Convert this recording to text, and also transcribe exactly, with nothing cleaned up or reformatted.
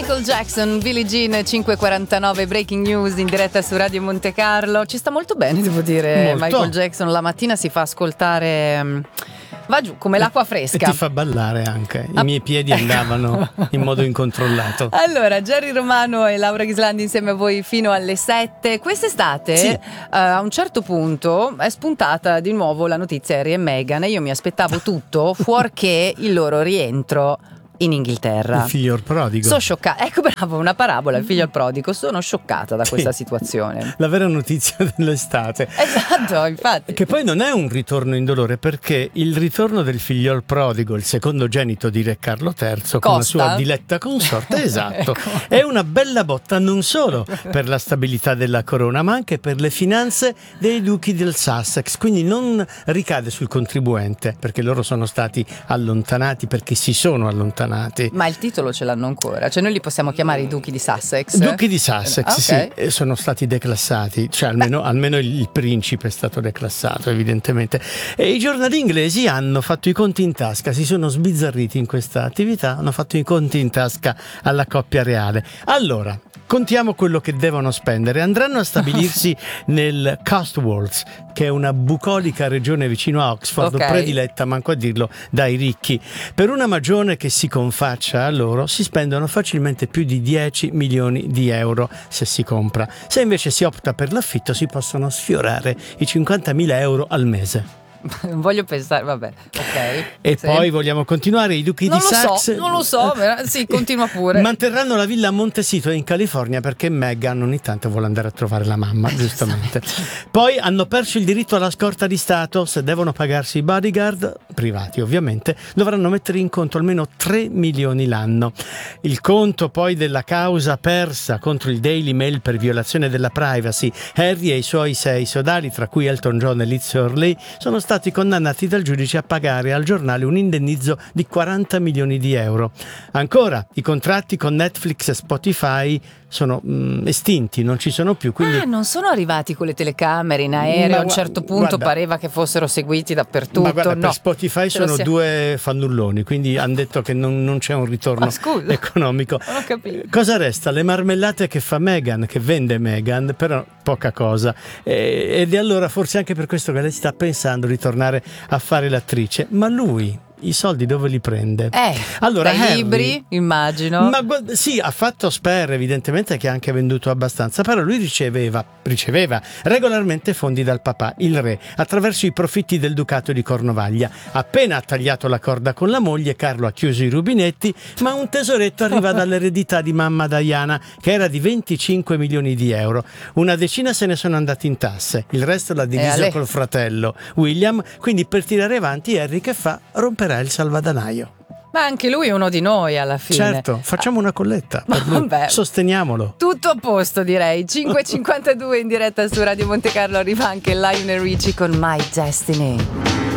Michael Jackson, Billie Jean, cinque e quarantanove, breaking news in diretta su Radio Monte Carlo. Ci sta molto bene, devo dire. Molto. Michael Jackson la mattina si fa ascoltare, va giù come l'acqua fresca. E ti fa ballare anche. I ah. miei piedi andavano in modo incontrollato. Allora, Jerry Romano e Laura Ghislandi insieme a voi fino alle sette. Quest'estate, sì. uh, a un certo punto è spuntata di nuovo la notizia Harry e Meghan, e io mi aspettavo tutto fuorché il loro rientro in Inghilterra. Il figlio prodigo. Sono scioccata. Ecco, bravo, una parabola, il figlio al prodigo. Sono scioccata da Sì. questa situazione. La vera notizia dell'estate. Esatto, infatti. Che poi non è un ritorno indolore, perché il ritorno del figlio al prodigo, il secondogenito di Re Carlo terzo, con la sua diletta consorte, esatto, ecco. È una bella botta non solo per la stabilità della corona, ma anche per le finanze dei duchi del Sussex. Quindi non ricade sul contribuente, perché loro sono stati allontanati, perché si sono allontanati. Ma il titolo ce l'hanno ancora? Cioè noi li possiamo chiamare i duchi di Sussex? Duchi di Sussex, ah, okay. Sì, sono stati declassati, cioè almeno, almeno il principe è stato declassato, evidentemente. E i giornali inglesi hanno fatto i conti in tasca, si sono sbizzarriti in questa attività, hanno fatto i conti in tasca alla coppia reale. Allora, contiamo quello che devono spendere. Andranno a stabilirsi nel Cotswolds, che è una bucolica regione vicino a Oxford, okay. prediletta, manco a dirlo, dai ricchi. Per una magione che si confaccia a loro si spendono facilmente più di dieci milioni di euro se si compra. Se invece si opta per l'affitto si possono sfiorare i cinquantamila euro al mese. Non voglio pensare, vabbè, ok. E sì. poi vogliamo continuare. I duchi non di lo Sussex so, non lo so, sì, continua pure. Manterranno la villa a Montecito in California, perché Meghan ogni tanto vuole andare a trovare la mamma, giustamente. Poi hanno perso il diritto alla scorta di Stato. Se devono pagarsi i bodyguard, privati ovviamente, dovranno mettere in conto almeno tre milioni l'anno. Il conto poi della causa persa contro il Daily Mail per violazione della privacy. Harry e i suoi sei sodali, tra cui Elton John e Liz Hurley, sono stati stati condannati dal giudice a pagare al giornale un indennizzo di quaranta milioni di euro. Ancora, i contratti con Netflix e Spotify sono mh, estinti, non ci sono più. Quindi... Ah, non sono arrivati con le telecamere in aereo, a un certo punto guarda, pareva che fossero seguiti dappertutto. Ma guarda, no. per Spotify Ce sono due fannulloni, quindi hanno detto che non, non c'è un ritorno oh, economico. Non ho capito. Cosa resta? Le marmellate che fa Meghan, che vende Meghan, però poca cosa. E, ed è allora forse anche per questo che lei sta pensando di tornare a fare l'attrice. Ma lui... i soldi dove li prende? Eh, allora, dai Harry, libri, immagino. Ma sì, ha fatto spere, evidentemente, che ha anche venduto abbastanza, però lui riceveva, riceveva regolarmente fondi dal papà, il re, attraverso i profitti del ducato di Cornovaglia. Appena ha tagliato la corda con la moglie, Carlo ha chiuso i rubinetti, ma un tesoretto arriva dall'eredità di mamma Diana, che era di venticinque milioni di euro. Una decina se ne sono andati in tasse, il resto l'ha diviso col fratello William, quindi per tirare avanti Harry che fa? Romperà il salvadanaio. Ma anche lui è uno di noi alla fine. Certo, facciamo una colletta per lui. Vabbè, sosteniamolo. Tutto a posto, direi. cinque e cinquantadue in diretta su Radio Monte Carlo, arriva anche Lionel Richie con My Destiny.